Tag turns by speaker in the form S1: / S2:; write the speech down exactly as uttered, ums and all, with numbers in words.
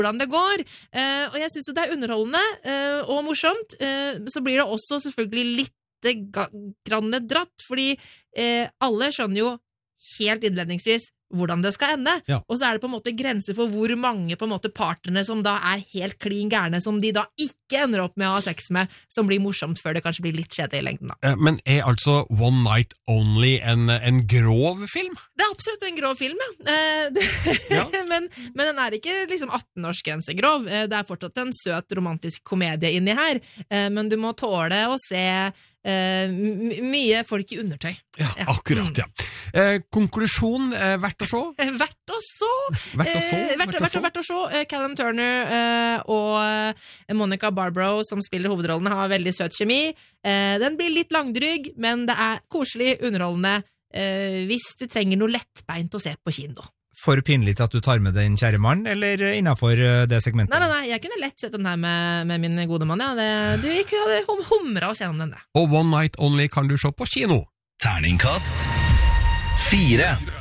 S1: hvordan det går, uh, og jeg synes jo det er underholdende uh, og morsomt, uh, så blir det også selvfølgelig litt grann dratt, fordi uh, alle skjønner jo helt innledningsvis hvordan det skal ende,
S2: ja.
S1: Og så er det på en måte grenser for hvor mange på en måte partnerne som da er helt klin gærne, som de da ikke ender opp med å ha sex med, som blir morsomt før det kanskje blir litt kjedelig i lengden da.
S2: Men er altså One Night Only en, en grov film?
S1: Det er absolutt en grov film, ja. Eh, det, ja. men, men den er ikke liksom atten-årsgrense grov. Det er fortsatt en søt romantisk komedie inni her, eh, men du må tåle å se eh, m- mye folk i undertøy.
S2: Ja, akkurat, ja. Eh, konklusjon, eh, verdt å se?
S1: Verdt å se!
S2: Verdt å se?
S1: Eh, verdt, verdt, verdt å se. Eh, Callum Turner eh, og eh, Monica Barbaro, som spiller hovedrollene, har veldig søt kjemi. Eh, den blir litt langdrygg, men det er koselig, underholdende, eh, hvis du trenger noe lettbeint å se på kino.
S3: For pinlig til at du tar med din kjære mann, eller innenfor det segmentet?
S1: Nei, nei, nei, jeg kunne lett sett den her med, med min gode mann, ja. Det, du, vi kunne hum, humra oss gjennom den, det.
S2: Og One Night Only kan du se på kino.
S4: Terningkast fire.